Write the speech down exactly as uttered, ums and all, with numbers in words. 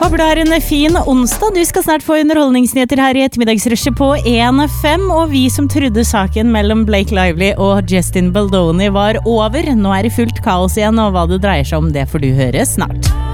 Håper du har en fin onsdag. Du skal snart få underholdningsnyheter her i ettermiddagsrushet på en fem, og vi som trodde saken mellom Blake Lively og Justin Baldoni var over. Nå er det fullt kaos igjen, og hva det dreier seg om, det får du høre snart.